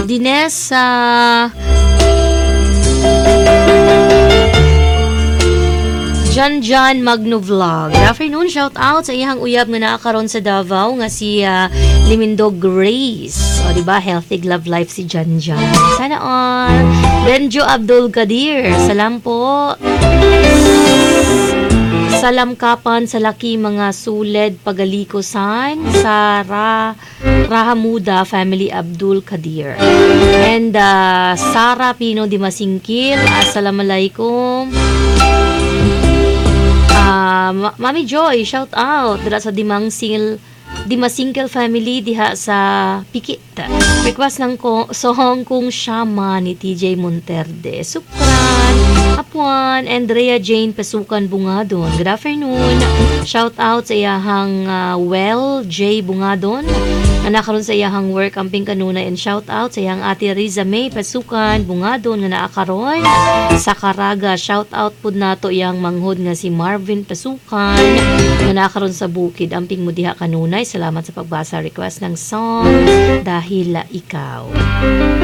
Dines Jan Magno Vlog. Good afternoon, shout out sa iyang uyab nga naakaron sa Davao nga si Limindo Grace. O diba, healthy love life si Jan. Sana all. Benjo Abdul Kadir. Salam po. Salam kapan sa laki mga suled pagalikosan sa Rahamuda family Abdul Kadir. And Sara Pino di Masingkil. Assalamualaikum. Mami Joy, shout out dira sa Dimasingkil family diha sa Pikit. Request ng song kung Shama ni TJ Monterde. Supran, Apuan, Andrea Jane Pesukan Bungadon. Good afternoon. Shout out sa iyahang Well J Bungadon. Nakaroon sa iyahang work amping kanunay, and shout out sa iyang ate Riza May Pesukan Bungadon nga naakaroon sa Caraga. Shout out pud nato iyang manghod nga si Marvin Pesukan nga nakaroon sa bukid amping mo diha kanunay. Salamat sa pagbasa request ng song Dahil Ikaw.